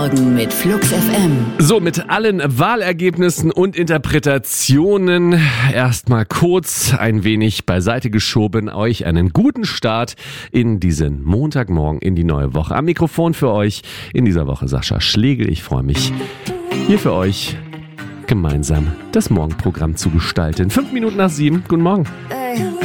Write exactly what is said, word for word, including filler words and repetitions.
Morgen mit Flux F M. So, mit allen Wahlergebnissen und Interpretationen erstmal kurz ein wenig beiseite geschoben. Euch einen guten Start in diesen Montagmorgen, in die neue Woche. Am Mikrofon für euch in dieser Woche Sascha Schlegel. Ich freue mich, hier für euch gemeinsam das Morgenprogramm zu gestalten. Fünf Minuten nach sieben. Guten Morgen. Ey.